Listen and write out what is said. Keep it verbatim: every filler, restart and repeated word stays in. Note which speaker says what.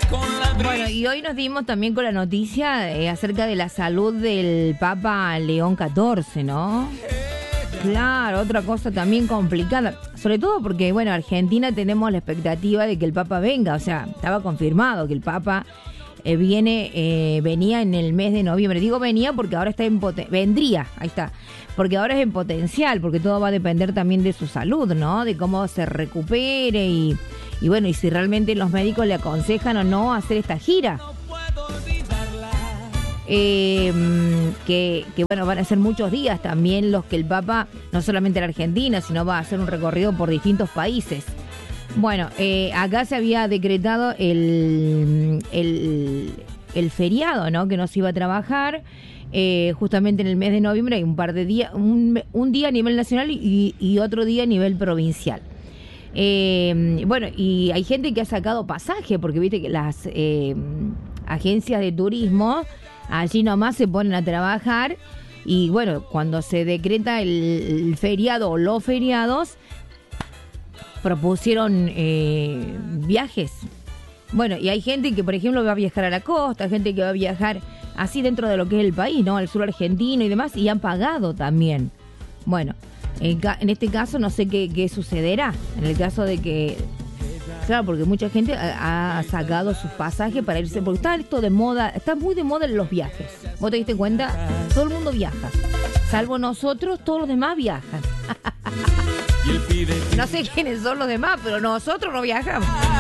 Speaker 1: Bueno, y hoy nos dimos también con la noticia eh, acerca de la salud del Papa León catorce, ¿no? Claro, otra cosa también complicada, sobre todo porque, bueno, Argentina tenemos la expectativa de que el Papa venga, o sea, estaba confirmado que el Papa eh, viene, eh, venía en el mes de noviembre. Digo venía porque ahora está en poten- vendría, ahí está, porque ahora es en potencial, porque todo va a depender también de su salud, ¿no? De cómo se recupere y, y bueno, y si realmente los médicos le aconsejan o no hacer esta gira. Eh, que, que bueno, van a ser muchos días también los que el Papa, no solamente en Argentina, sino va a hacer un recorrido por distintos países. Bueno, eh, acá se había decretado el, el, el feriado, ¿no? Que no se iba a trabajar. Eh, justamente en el mes de noviembre hay un par de días, un, un día a nivel nacional y, y otro día a nivel provincial. Eh, bueno, y hay gente que ha sacado pasaje, porque viste que las eh, agencias de turismo allí nomás se ponen a trabajar y bueno, cuando se decreta el, el feriado o los feriados, propusieron eh, viajes. Bueno, y hay gente que, por ejemplo, va a viajar a la costa, gente que va a viajar así dentro de lo que es el país, ¿no? Al sur argentino y demás, y han pagado también. Bueno, en, ca- en este caso no sé qué, qué sucederá, en el caso de que... Claro, porque mucha gente ha, ha sacado sus pasajes para irse, porque está esto de moda, está muy de moda en los viajes. ¿Vos te diste cuenta? Todo el mundo viaja, salvo nosotros, todos los demás viajan. No sé quiénes son los demás, pero nosotros no viajamos.